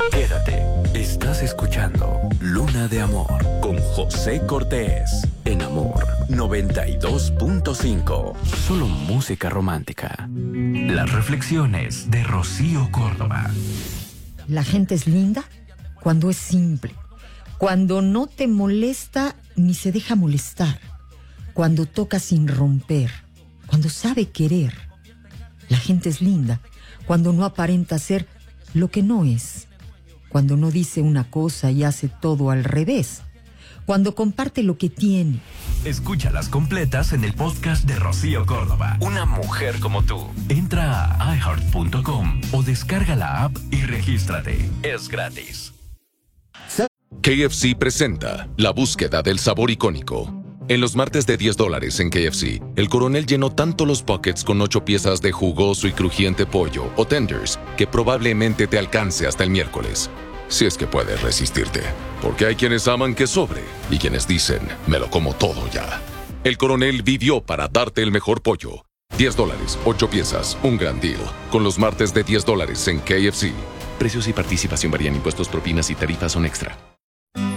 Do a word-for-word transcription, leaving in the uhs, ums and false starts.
Quédate. Estás escuchando Luna de Amor con José Cortés en Amor noventa y dos punto cinco. Solo música romántica. Las reflexiones de Rocío Córdoba. La gente es linda cuando es simple, cuando no te molesta ni se deja molestar, cuando toca sin romper, cuando sabe querer. La gente es linda cuando no aparenta ser lo que no es, cuando no dice una cosa y hace todo al revés, cuando comparte lo que tiene. Escúchalas completas en el podcast de Rocío Córdoba. Una mujer como tú. Entra a i heart punto com o descarga la app y regístrate. Es gratis. K F C presenta la búsqueda del sabor icónico. En los martes de diez dólares en K F C, el coronel llenó tanto los buckets con ocho piezas de jugoso y crujiente pollo o tenders que probablemente te alcance hasta el miércoles. Si es que puedes resistirte, porque hay quienes aman que sobre y quienes dicen, me lo como todo ya. El coronel vivió para darte el mejor pollo. diez dólares, ocho piezas, un gran deal. Con los martes de diez dólares en K F C. Precios y participación varían, impuestos, propinas y tarifas son extra.